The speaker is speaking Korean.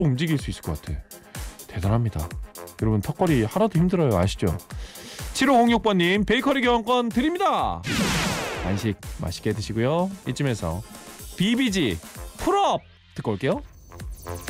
움직일 수 있을 것 같아. 대단합니다. 여러분 턱걸이 하나도 힘들어요. 아시죠? 7506번님 베이커리 교환권 드립니다. 간식 맛있게 드시고요. 이쯤에서 비비지 풀업 듣고 올게요.